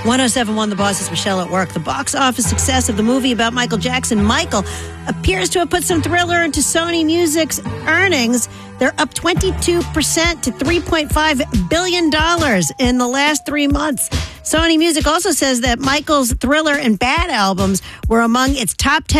107.1 The Boss is Michelle at work. The box office success of the movie about Michael Jackson, Michael, appears to have put some Thriller into Sony Music's earnings. They're up 22% to $3.5 billion in the last 3 months. Sony Music also says that Michael's Thriller and Bad albums were among its top 10